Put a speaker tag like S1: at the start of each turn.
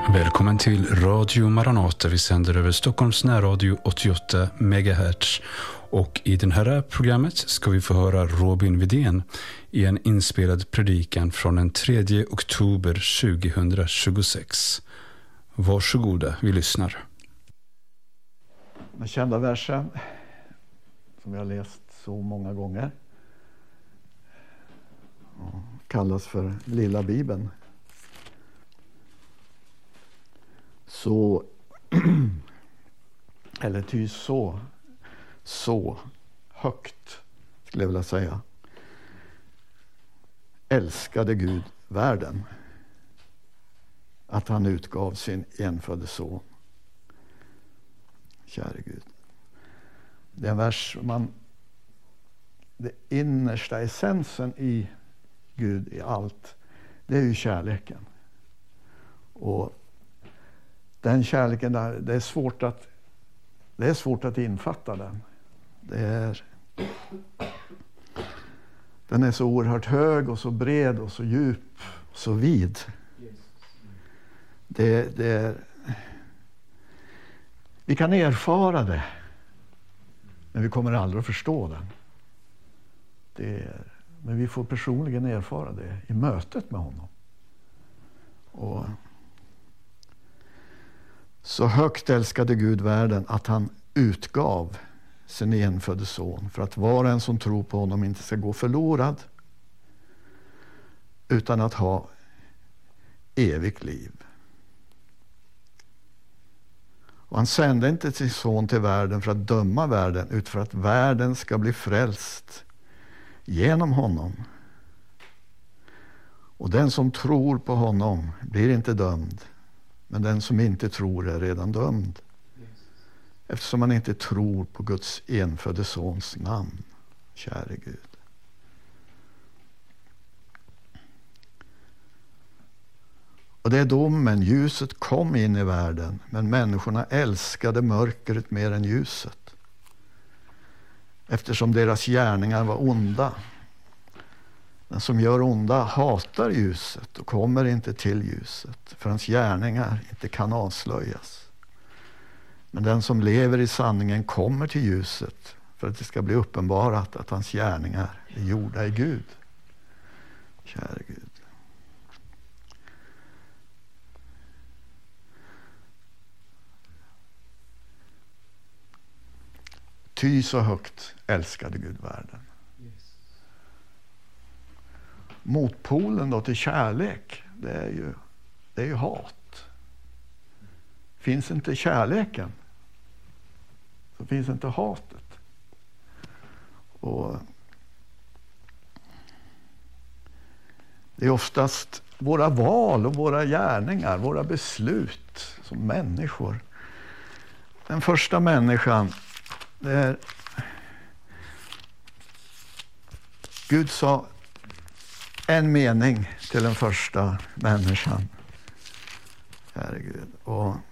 S1: Välkommen till Radio Maranata. Vi sänder över Stockholms närradio 88 MHz. Och i det här programmet ska vi få höra Robin Widén i en inspelad predikan från den 3 oktober 2026. Varsågoda, vi lyssnar.
S2: Den kända versen som jag har läst så många gånger kallas för Lilla Bibeln. Så eller ty så högt skulle jag vilja säga älskade Gud världen att han utgav sin enfödde son. Käre Gud. Det är en vers det innersta essensen i Gud i allt, det är ju kärleken. Och den kärleken där, det är svårt att infatta den. Den är så oerhört hög och så bred och så djup och så vid. Vi kan erfara det, men vi kommer aldrig att förstå den. Men vi får personligen erfara det i mötet med honom. Och så högt älskade Gud världen att han utgav sin enfödde son för att var och en som tror på honom inte ska gå förlorad utan att ha evigt liv. Och han sände inte sin son till världen för att döma världen utan för att världen ska bli frälst genom honom. Och den som tror på honom blir inte dömd. Men den som inte tror är redan dömd. Eftersom man inte tror på Guds enfödde sons namn. Käre Gud. Och det är domen. Ljuset kom in i världen. Men människorna älskade mörkret mer än ljuset. Eftersom deras gärningar var onda. Den som gör onda hatar ljuset och kommer inte till ljuset. För hans gärningar inte kan avslöjas. Men den som lever i sanningen kommer till ljuset. För att det ska bli uppenbarat att hans gärningar är gjorda i Gud. Käre Gud. Ty så högt älskade Gud världen. Motpolen då till kärlek, det är ju hat. Finns inte kärleken så finns inte hatet. Och det är oftast våra val och våra gärningar, våra beslut som människor. Den första människan, det är Gud sa en mening till den första människan. Herregud. Och